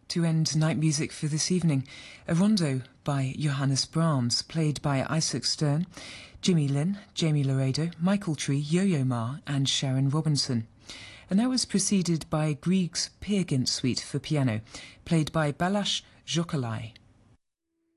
To end night music for this evening, a rondo by Johannes Brahms, played by Isaac Stern, Jimmy Lynn, Jamie Laredo, Michael Tree, Yo-Yo Ma and Sharon Robinson. And that was preceded by Grieg's Peer Gynt Suite for piano, played by Balázs Zsokálai.